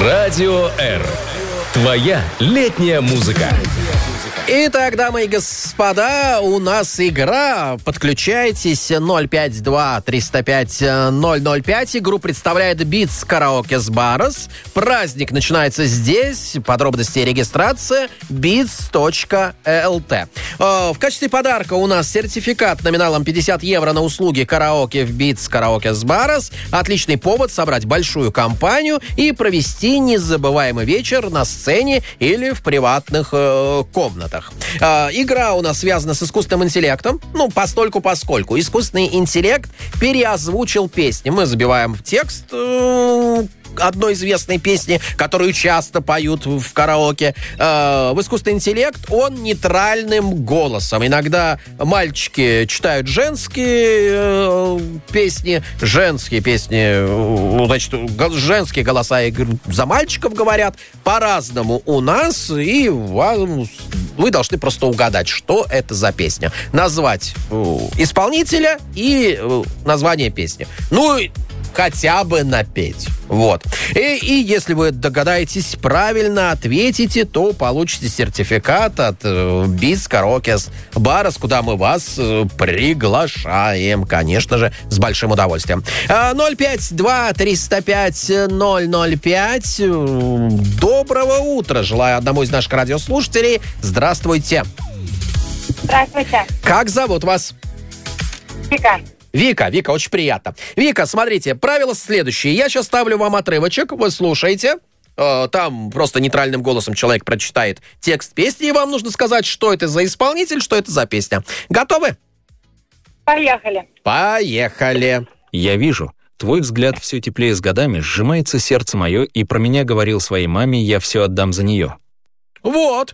Радио R. Твоя летняя музыка. Итак, дамы и господа, у нас игра. Подключайтесь 052-305-005. Игру представляет Beats Karaoke Bars. Праздник начинается здесь. Подробности и регистрация beats.lt. В качестве подарка у нас сертификат номиналом 50 евро на услуги караоке в Beats Karaoke Bars. Отличный повод собрать большую компанию и провести незабываемый вечер на сцене или в приватных комнатах. Игра у нас связана с искусственным интеллектом. Поскольку искусственный интеллект переозвучил песни. Мы забиваем в текст одной известной песни, которую часто поют в караоке. В искусственный интеллект он нейтральным голосом. Иногда мальчики читают женские песни, женские голоса за мальчиков говорят. По-разному у нас, и вы должны просто угадать, что это за песня. Назвать исполнителя и название песни. Хотя бы напеть. Вот. И если вы догадаетесь правильно ответите, то получите сертификат от Beats Karaoke Bars, куда мы вас приглашаем, конечно же, с большим удовольствием. 052-305-005. Доброго утра. Желаю одному из наших радиослушателей. Здравствуйте. Здравствуйте. Как зовут вас? Вика, очень приятно. Вика, смотрите, правило следующее. Я сейчас ставлю вам отрывочек, вы слушаете. Там просто нейтральным голосом человек прочитает текст песни, и вам нужно сказать, что это за исполнитель, что это за песня. Готовы? Поехали. Я вижу, твой взгляд все теплее с годами, сжимается сердце мое, и про меня говорил своей маме, я все отдам за нее. Вот.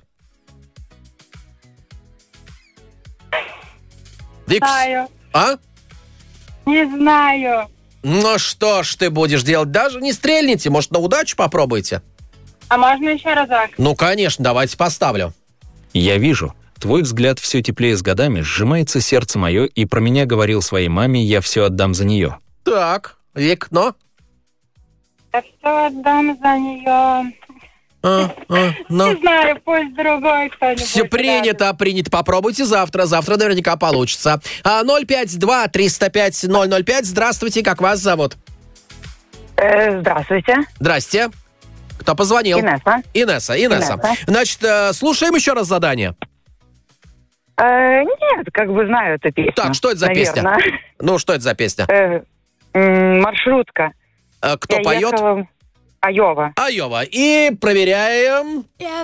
Викс. Знаю. Не знаю. Ну что ж ты будешь делать? Даже не стрельните, может, на удачу попробуйте? А можно еще разок? Конечно, давайте поставлю. Я вижу, твой взгляд все теплее с годами, сжимается сердце мое, и про меня говорил своей маме, я все отдам за нее. Так, Вик, но? Я все отдам за нее. Не знаю, пусть другой кто-нибудь. Все принято. Попробуйте завтра. Завтра наверняка получится. 052-305-005. Здравствуйте, как вас зовут? Здравствуйте. Здрасте. Кто позвонил? Инесса. Значит, слушаем еще раз задание. Нет, знаю эту песню. Так, что это за песня? Что это за песня? Маршрутка. Кто поет? Айова. И проверяем.